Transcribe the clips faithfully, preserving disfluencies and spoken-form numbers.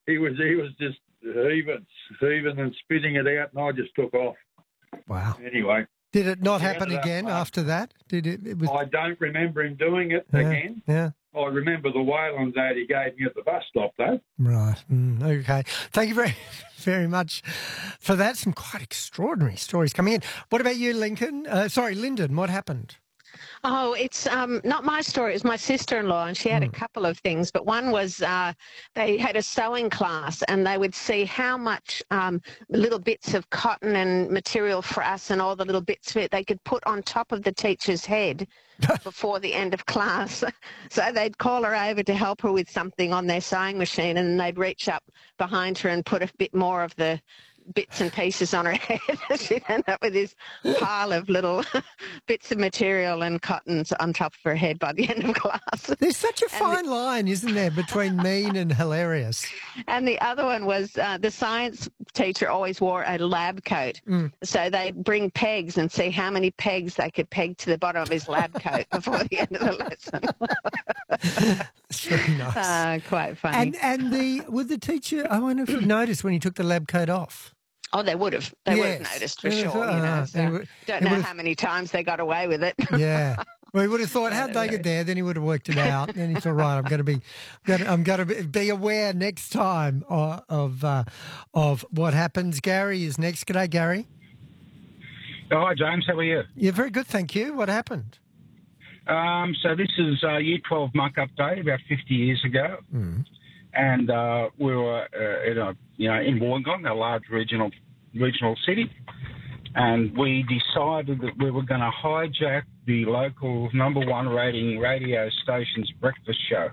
he was he was just heaving, heaving and spitting it out, and I just took off. Wow. Anyway. Did it not He happen ended up, again uh, after that? Did it? It was. I don't remember him doing it yeah, again. Yeah. I remember the wailing that he gave me at the bus stop, though. Right. Mm, okay. Thank you very, very much for that. Some quite extraordinary stories coming in. What about you, Lincoln? Uh, sorry, Lyndon. What happened? Oh, it's um, not my story. It was my sister-in-law, and she had Mm. a couple of things. But one was uh, they had a sewing class, and they would see how much um, little bits of cotton and material for us and all the little bits of it they could put on top of the teacher's head before the end of class. So they'd call her over to help her with something on their sewing machine, and they'd reach up behind her and put a bit more of the bits and pieces on her head. She'd end up with this pile of little bits of material and cottons on top of her head by the end of class. There's such a And fine line, isn't there, between mean and hilarious? And the other one was uh, the science teacher always wore a lab coat. Mm. So they'd bring pegs and see how many pegs they could peg to the bottom of his lab coat before the end of the lesson. It's very nice. Uh, quite funny. and and the with the teacher, I wonder if you noticed when he took the lab coat off. Oh, they would have. They would have Yes. noticed for Yes, sure. You uh, know, they so would- don't they know would how many times they got away with it. Yeah. Well, he would have thought, how'd they get there? Then he would have worked it out. Then he thought, right, I'm going to be, I'm going to be aware next time of of, uh, of what happens. Gary is next. G'day, Gary. Oh, hi, James. How are you? Yeah, very good, thank you. What happened? Um, so this is uh, Year twelve muck-up day about fifty years ago. Mm. And uh, we were uh, in, a, you know, in Wollongong, a large regional regional city, and we decided that we were going to hijack the local number one rating radio station's breakfast show.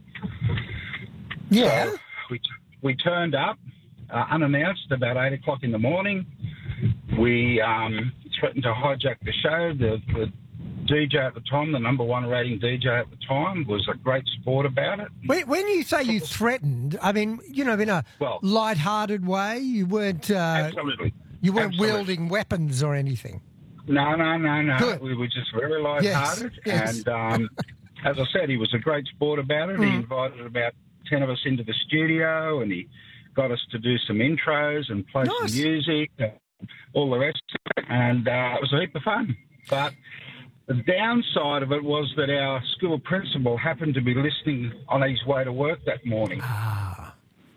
Yeah. So we, we turned up uh, unannounced about eight o'clock in the morning. We um, threatened to hijack the show. The, the D J at the time, the number one rating D J at the time, was a great sport about it. When, when you say you threatened, I mean, you know, in a Well- light-hearted way, you weren't, uh, Absolutely. you weren't Absolutely. wielding weapons or anything. No, no, no, no. Good. We were just very light-hearted. Yes, yes. And um, as I said, he was a great sport about it. He Mm. invited about ten of us into the studio, and he got us to do some intros and play Nice. some music, and all the rest of it. And uh, it was a heap of fun. But the downside of it was that our school principal happened to be listening on his way to work that morning. Ah.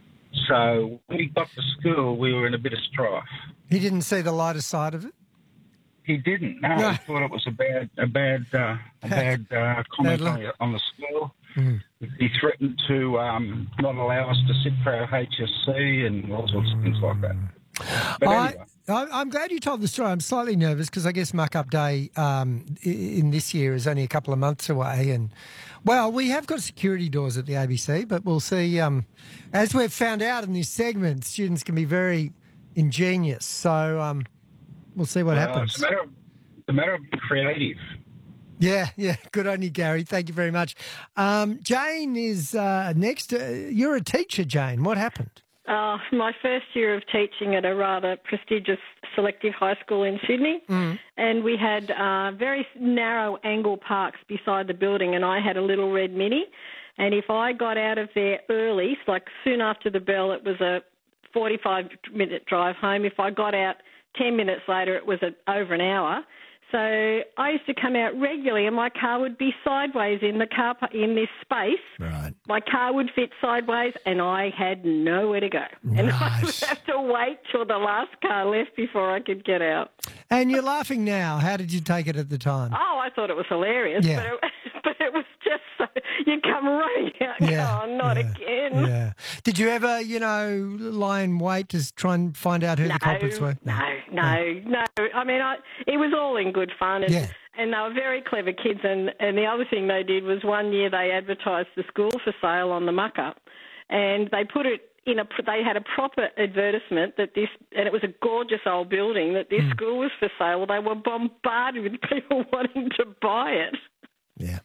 So when we got to school, we were in a bit of strife. He didn't see the lighter side of it? He didn't. No, No. he thought it was a bad, a bad, uh, a bad uh, comment Bad luck. on the, on the school. Mm. He threatened to um, not allow us to sit for our H S C and all sorts of things like that. But I, anyway, I, I'm glad you told the story. I'm slightly nervous because I guess Muck Up Day um, i- in this year is only a couple of months away. And, well, we have got security doors at the A B C, but we'll see. Um, as we've found out in this segment, students can be very ingenious. So um, we'll see what uh, happens. it's a matter of, it's a matter of being creative. Yeah, yeah. Good on you, Gary. Thank you very much. Um, Jane is uh, next. Uh, you're a teacher, Jane. What happened? Uh, my first year of teaching at a rather prestigious selective high school in Sydney, Mm. and we had uh, very narrow angle parks beside the building, and I had a little red Mini, and if I got out of there early, like soon after the bell, it was a forty-five minute drive home. If I got out ten minutes later, it was a, over an hour. So I used to come out regularly, and my car would be sideways in the car in this space. Right. My car would fit sideways, and I had nowhere to go. And I would Right. have to wait till the last car left before I could get out. And you're laughing now. How did you take it at the time? Oh, I thought it was hilarious, Yeah. but, it, but it was just so, you come running out and Yeah, go, oh, not yeah, again. Yeah. Did you ever, you know, lie in wait to try and find out who No, the culprits were? no, no, no. I mean, I, it was all in good fun. And, Yeah. and they were very clever kids. And, and the other thing they did was one year they advertised the school for sale on the muck-up. And they put it in a, they had a proper advertisement that this, and it was a gorgeous old building, that this Mm. school was for sale. They were bombarded with people wanting to buy it. Yeah.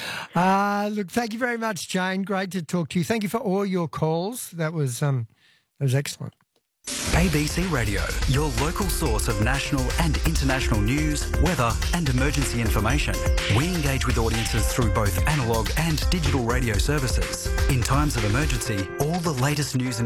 Uh, look, thank you very much, Jane. Great to talk to you. Thank you for all your calls. That was um, that was excellent. A B C Radio, your local source of national and international news, weather and emergency information. We engage with audiences through both analogue and digital radio services. In times of emergency, all the latest news and